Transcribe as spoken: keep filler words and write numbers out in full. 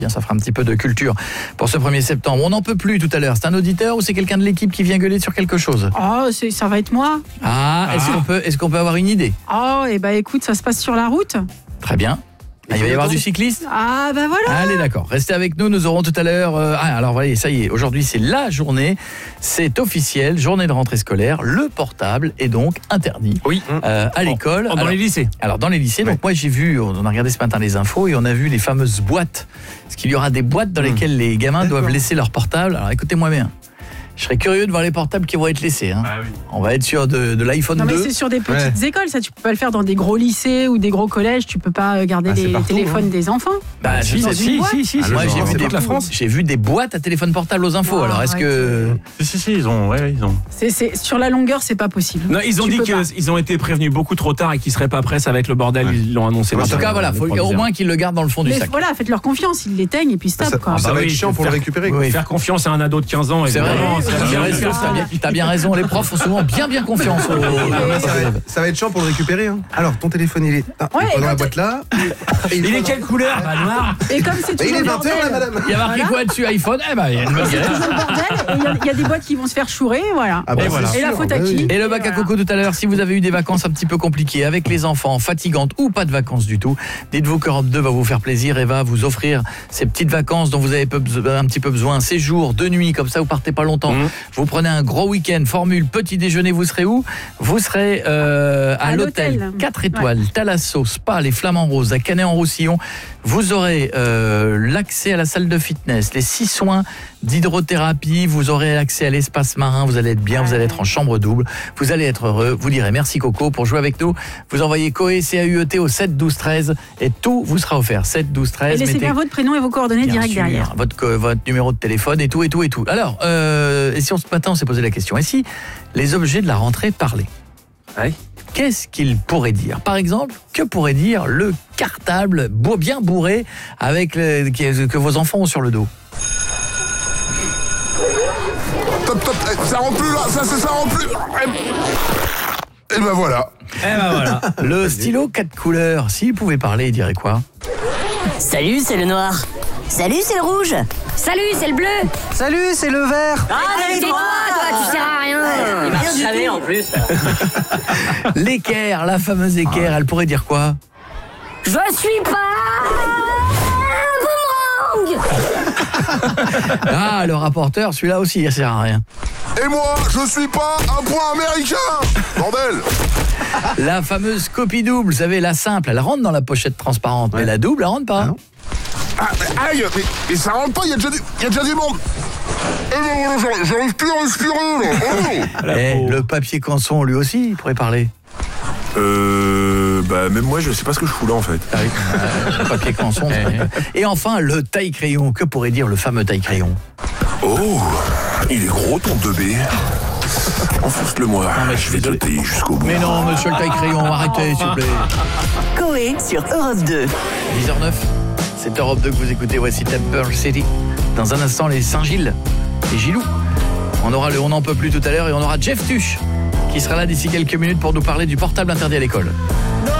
Bien, ça fera un petit peu de culture pour ce premier septembre. On n'en peut plus tout à l'heure. C'est un auditeur ou c'est quelqu'un de l'équipe qui vient gueuler sur quelque chose? Oh, c'est, ça va être moi. Ah, est-ce qu'on peut, est-ce qu'on peut avoir une idée? Oh, et bah écoute, ça se passe sur la route. Très bien. Ah, il va y avoir du cycliste? Ah bah voilà. Allez, d'accord. Restez avec nous. Nous aurons tout à l'heure... Euh... Ah, alors voilà, ça y est. Aujourd'hui, c'est la journée. C'est officiel. Journée de rentrée scolaire. Le portable est donc interdit. Oui. Euh, à l'école. Dans alors, les lycées. Alors, dans les lycées. Ouais. Donc, moi, j'ai vu... On a regardé ce matin les infos et on a vu les fameuses boîtes. Parce qu'il y aura des boîtes dans mmh. lesquelles les gamins D'accord. doivent laisser leur portable. Alors, écoutez-moi bien. Je serais curieux de voir les portables qui vont être laissés. Hein. Ah oui. On va être sur de, de l'iPhone non, deux. Non mais c'est sur des petites ouais. écoles, ça tu peux pas le faire dans des gros lycées ou des gros collèges, tu peux pas garder ah, les, partout, les téléphones hein. des enfants. Bah si, si, si, si, si. Moi j'ai vu, des, la France. j'ai vu des boîtes à téléphone portable aux infos. Ah, alors est-ce que... Si, si, si, ils ont... Ouais, ils ont... C'est, c'est, sur la longueur, c'est pas possible. Non, ils ont tu dit qu'ils ont été prévenus beaucoup trop tard et qu'ils seraient pas prêts, ça va être le bordel, ouais. ils l'ont annoncé. En tout cas, voilà, faut au moins qu'ils le gardent dans le fond du sac. Voilà, faites-leur confiance, ils l'éteignent et puis stop. Ça va être chiant pour le récupérer. Faire confiance à un ado de quinze ans, évidemment. T'as bien raison, les profs ont souvent bien bien confiance aux... Ça va être chiant pour le récupérer. Hein. Alors, ton téléphone, il est ah, ouais, il est dans la boîte là. Il, il est quelle couleur? Bah, noir. Et comme c'est toujours il est vingt heures, là, madame. Il y a marqué quoi dessus, iPhone? Eh ben, il y a une bonne c'est toujours le bordel. Il y, y a des boîtes qui vont se faire chourer, voilà. Ah bah, et, voilà. et la faute à qui? Et le bac à coco tout à l'heure, si vous avez eu des vacances un petit peu compliquées avec les enfants, fatigantes ou pas de vacances du tout, dites-vous qu'Europe deux va vous faire plaisir et va vous offrir ces petites vacances dont vous avez un petit peu besoin, un séjour de nuit, comme ça vous partez pas longtemps. Mmh. Vous prenez un gros week-end, formule petit déjeuner, vous serez où? Vous serez euh, à, à l'hôtel, l'hôtel quatre étoiles, ouais. Thalasso, Spa, les Flamands Roses, à Canet-en-Roussillon. Vous aurez euh, l'accès à la salle de fitness, les six soins d'hydrothérapie, vous aurez accès à l'espace marin, vous allez être bien, ouais. vous allez être en chambre double, vous allez être heureux, vous direz merci Coco pour jouer avec nous. Vous envoyez Coé, C A U E T au sept douze treize et tout vous sera offert. sept douze treize. Et laissez mettez... bien votre prénom et vos coordonnées bien direct sûr, derrière. Votre, votre numéro de téléphone et tout et tout et tout. Alors, euh, et si on ce matin on s'est posé la question, et si les objets de la rentrée parlaient? Oui. Qu'est-ce qu'il pourrait dire? Par exemple, que pourrait dire le cartable bien bourré avec le, que vos enfants ont sur le dos? Top, top, ça rend plus là, ça, ça, ça rend plus. Et ben voilà. Et ben voilà. Le stylo quatre couleurs, s'il pouvait parler, il dirait quoi? Salut, c'est le noir. Salut, c'est le rouge. Salut, c'est le bleu. Salut, c'est le vert. Ah, mais c'est toi, toi, tu sers à rien. Il m'a chavé en plus. L'équerre, la fameuse équerre, elle pourrait dire quoi? Je suis pas un boomerang. Ah, le rapporteur, celui-là aussi, il sert à rien. Et moi, je suis pas un point américain. Bordel. La fameuse copie double, vous savez, la simple, elle rentre dans la pochette transparente, ouais. mais la double, elle rentre pas. Ah Ah, mais aïe, mais, mais ça rentre pas, il y a déjà du, il y a déjà du monde. Eh ben voilà, j'arrive plus à respirer, là. Eh, le papier canson, lui aussi, il pourrait parler. Euh... Bah, même moi, je sais pas ce que je fous là, en fait. Ah oui, euh, le papier canson. Et enfin, le taille-crayon. Que pourrait dire le fameux taille-crayon? Oh, il est gros, ton deux B. Enfonce-le-moi, non, je vais te tailler jusqu'au bout. Mais non, monsieur le taille-crayon, arrêtez, s'il vous plaît. Coé sur Europe deux. dix heures neuf. C'est Europe deux que vous écoutez, voici Temple City. Dans un instant, les Saint-Gilles et Gilou. On aura le On n'en peut plus tout à l'heure et on aura Jeff Tuch qui sera là d'ici quelques minutes pour nous parler du portable interdit à l'école.